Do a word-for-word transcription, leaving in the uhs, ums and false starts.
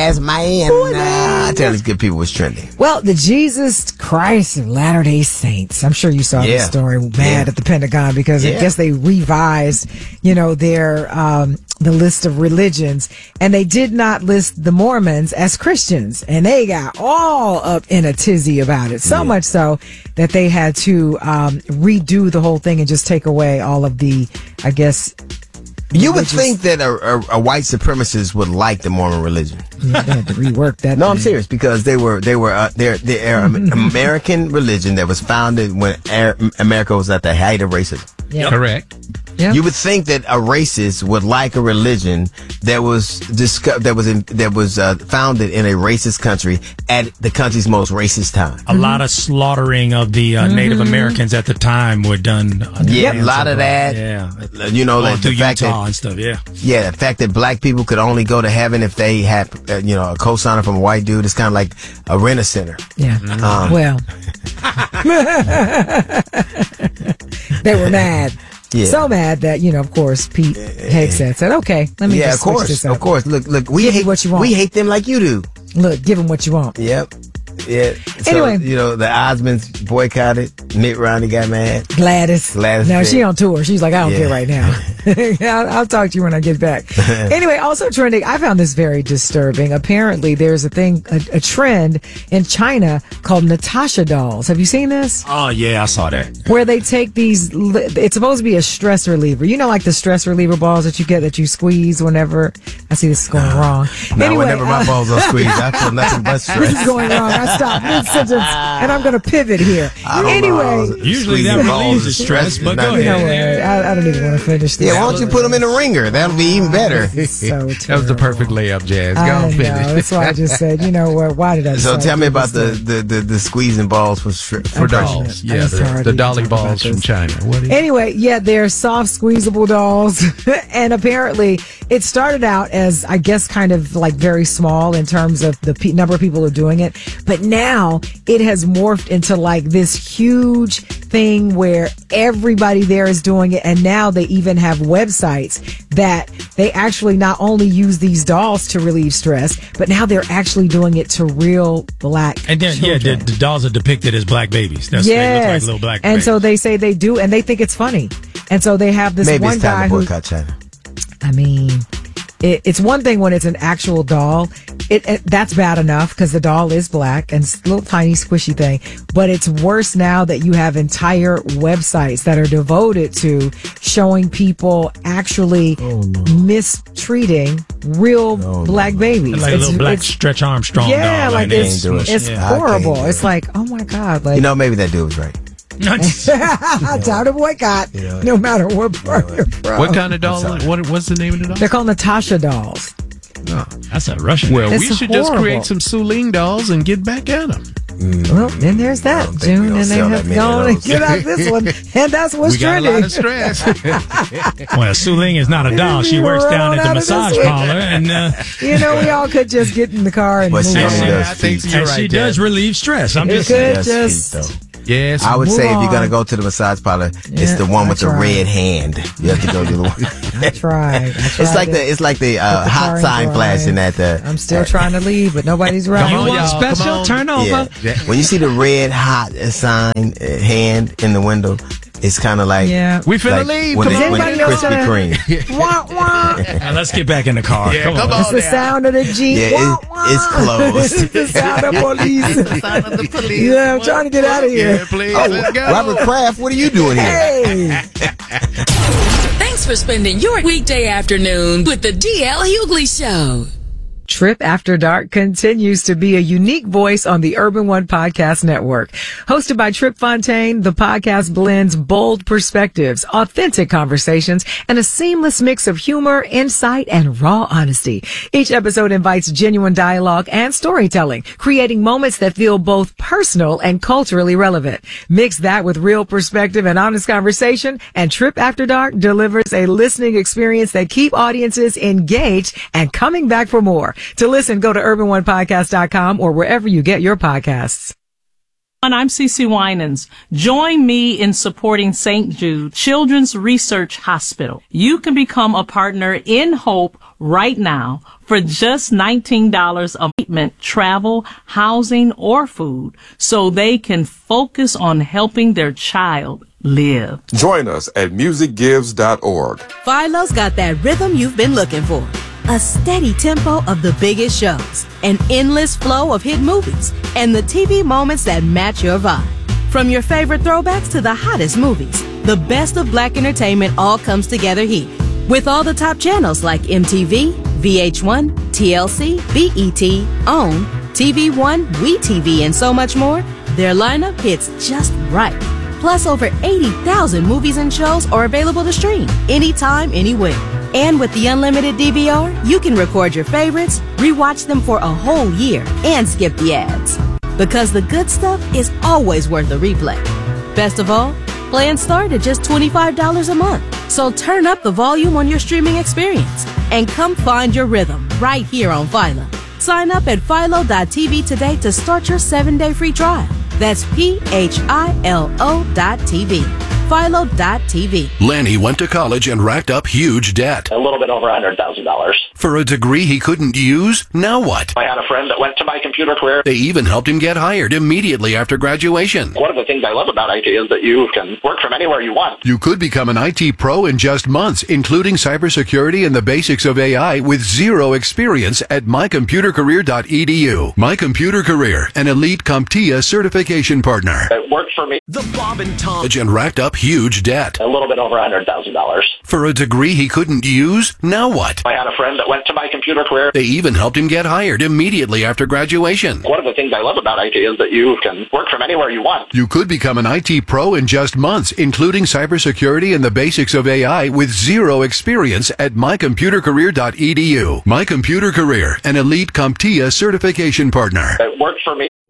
ass man. Nah, I tell these good people what's trending. Well, the Jesus Christ of Latter-day Saints. I'm sure you saw Yeah. the story. Mad Yeah. at the Pentagon because Yeah. I guess they revised, you know, their um, the list of religions, and they did not list the Mormons as Christians, and they got all up in a tizzy about it. So Yeah. much so that they had to um, redo the whole thing and just take away all of the, I guess. You would religious- think that a, a, a white supremacist would like the Mormon religion. Yeah, they had to rework that. No, I'm thing. serious because they were they were uh, they're they're an American religion that was founded when Air, America was at the height of racism. Yeah. Correct. Yeah. You would think that a racist would like a religion that was disco- that was in, that was uh, founded in a racist country at the country's most racist time. A lot of slaughtering of the uh, Native Americans at the time were done. uh, Yeah, a hands lot of that. Yeah. You know, Going like through the fact Utah that and stuff, yeah. yeah, the fact that black people could only go to heaven if they had uh, you know a cosigner from a white dude. It's kind of like a rent-a-center. Yeah. Um, Well, they were mad. Yeah. So mad that, you know, of course, Pete Hegseth said, okay, let me Yeah, just of switch course, this up. of course. Look, look, we Give me hate what you want. We hate them like you do. Look, give them what you want. Yep. Yeah. So, Anyway. you know, the Osmonds boycotted. Mitt Romney got mad. Gladys. Gladys No, did. she on tour. She's like, I don't Yeah. care right now. I'll, I'll talk to you when I get back. Anyway, also trending, I found this very disturbing. Apparently, there's a thing, a, a trend in China called Natasha dolls. Have you seen this? Oh, yeah, I saw that. Where they take these, li- it's supposed to be a stress reliever. You know, like the stress reliever balls that you get that you squeeze whenever, I see this is going wrong. Now, anyway, whenever my uh, balls are squeezed, I feel nothing but this stress. is going wrong. I stopped mid-sentence and I'm going to pivot here. I don't Anyway, know. Usually that Squeezing balls relieves is the stress, but not go you know ahead. what? I, I don't even want to finish this. Yeah, why don't you put them in a ringer? That'll be even better. So That was the terrible. perfect layup, Jazz. Go I on, know. finish. That's why I just said, you know what? Why did I? So decide tell to me do about this the, thing? the, the, the squeezing balls for stri- for For dolls. dolls. I'm Yeah, sorry the, to the dolly talk about balls from this. China. What is Anyway, yeah, they're soft, squeezable dolls. And apparently it started out as, I guess, kind of like very small in terms of the pe- number of people who are doing it. But now it has morphed into like this huge thing where everybody there is doing it. And now they even have websites that they actually not only use these dolls to relieve stress, but now they're actually doing it to real black And then, yeah, the, children. the dolls are depicted as black babies. That's, They look like little black and babies. so they say they do, and they think it's funny. And so they have this Maybe one it's time guy to who, boycott China. I mean, it, it's one thing when it's an actual doll. It, it that's bad enough because the doll is black and it's a little tiny squishy thing. But it's worse now that you have entire websites that are devoted to showing people actually mistreating real black babies. like a It's- little black it's- Stretch Armstrong yeah, doll. like they it's, ain't do it. it's Yeah. I can't horrible. do It's it. like, oh my God, like You know, maybe that dude was right. time to boycott, Yeah. no matter what part you're from. What kind of doll? sorry. What, what's the name of the doll? They're called Natasha dolls. That's a Russian. Well, It's we should just horrible. create some Suling dolls and get back at them. Well, then there's that, think we June, don't and they sell have that many gone of and those. get out this one, and that's what's We got a trending. lot of stress. Well, Su Ling is not a doll. She works down at the Roll out of this massage week. parlor, and, uh, You know, we all could just get in the car and But move she on. only does I think feet. you're and she right, does Jazz. relieve stress. I'm It just could saying. That's just. feet, though. Yes. I would Move say if you're on. gonna go to the massage parlor, Yeah, it's the one with I the tried. red hand. You have to go to the one. I tried. I It's tried like it. the it's like the uh, Put the car hot in sign drive. flashing at the. I'm still at- trying to leave, but nobody's right. You on, want y'all. special? Come on. Turn over. Yeah. When you see the red hot sign uh, hand in the window, it's kind of like Yeah. We finna like leave. when Come it- on. when Anybody it's else Krispy gonna- Kreme. Wah, wah. Now let's get back in the car. Yeah, come, come on. on. It's the sound of the Jeep. Yeah, Wah, it- wah. it's closed. It's the sound of police. Yeah, I'm trying to get out of here. Yeah, please. Oh, Let's go. Robert Kraft, what are you doing here? Hey. Thanks for spending your weekday afternoon with the D L Hughley Show. Trip After Dark continues to be a unique voice on the Urban One Podcast Network. Hosted by Trip Fontaine, the podcast blends bold perspectives, authentic conversations, and a seamless mix of humor, insight, and raw honesty. Each episode invites genuine dialogue and storytelling, creating moments that feel both personal and culturally relevant. Mix that with real perspective and honest conversation, and Trip After Dark delivers a listening experience that keep audiences engaged and coming back for more. To listen, go to urban one podcast dot com or wherever you get your podcasts. I'm Cece Winans. Join me in supporting Saint Jude Children's Research Hospital. You can become a partner in Hope right now for just nineteen dollars a treatment, travel, housing, or food, so they can focus on helping their child live. Join us at music gives dot org. Philo's got that rhythm you've been looking for. A steady tempo of the biggest shows, an endless flow of hit movies, and the T V moments that match your vibe. From your favorite throwbacks to the hottest movies, the best of black entertainment all comes together here. With all the top channels like M T V, V H one, T L C, B E T, OWN, T V One, WeTV, and so much more, their lineup hits just right. Plus, over eighty thousand movies and shows are available to stream anytime, anywhere. And with the unlimited D V R, you can record your favorites, rewatch them for a whole year, and skip the ads. Because the good stuff is always worth a replay. Best of all, plans start at just twenty-five dollars a month. So turn up the volume on your streaming experience and come find your rhythm right here on Philo. Sign up at philo dot t v today to start your seven-day free trial. That's P H I L O dot T V. philo dot t v. Lanny went to college and racked up huge debt. A little bit over one hundred thousand dollars. For a degree he couldn't use? Now what? I had a friend that went to My Computer Career. They even helped him get hired immediately after graduation. One of the things I love about I T is that you can work from anywhere you want. You could become an I T pro in just months, including cybersecurity and the basics of A I with zero experience at my computer career dot e d u. My Computer Career, an elite CompTIA certification partner. It worked for me. The Bob and Tom. And racked up huge debt. A little bit over one hundred thousand dollars. For a degree he couldn't use? Now what? I had a friend that went to My Computer Career. They even helped him get hired immediately after graduation. One of the things I love about I T is that you can work from anywhere you want. You could become an I T pro in just months, including cybersecurity and the basics of A I with zero experience at my computer career dot e d u. My Computer Career, an elite CompTIA certification partner. It worked for me.